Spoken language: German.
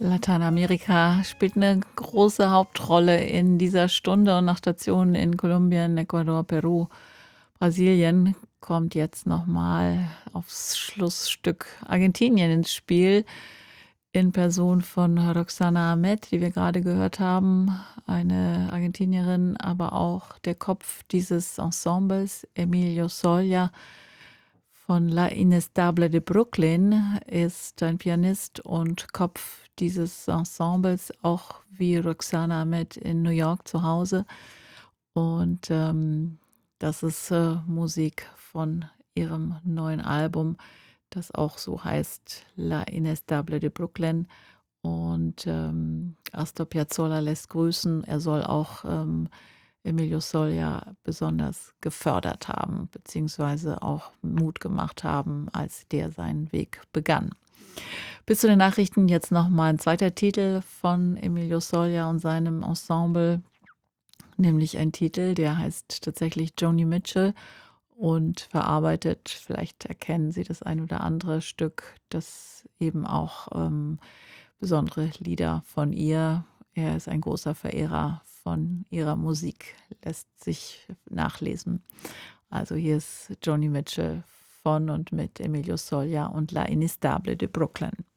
Lateinamerika spielt eine große Hauptrolle in dieser Stunde und nach Stationen in Kolumbien, Ecuador, Peru, Brasilien kommt jetzt noch mal aufs Schlussstück Argentinien ins Spiel in Person von Roxana Ahmed, die wir gerade gehört haben, eine Argentinierin, aber auch der Kopf dieses Ensembles, Emilio Solia von La Inestable de Brooklyn, ist ein Pianist und Kopf dieses Ensembles, auch wie Roxana Ahmed in New York zu Hause. Und das ist Musik von ihrem neuen Album, das auch so heißt La Inestable de Brooklyn. Und Astor Piazzolla lässt grüßen. Er soll auch Emilio Solia besonders gefördert haben, beziehungsweise auch Mut gemacht haben, als der seinen Weg begann. Bis zu den Nachrichten jetzt nochmal ein zweiter Titel von Emilio Solia und seinem Ensemble, nämlich ein Titel, der heißt tatsächlich Joni Mitchell und verarbeitet, vielleicht erkennen Sie das ein oder andere Stück, das eben auch besondere Lieder von ihr. Er ist ein großer Verehrer von ihrer Musik, lässt sich nachlesen. Also hier ist Joni Mitchell von und mit Emilio Solia und La Inestable de Brooklyn.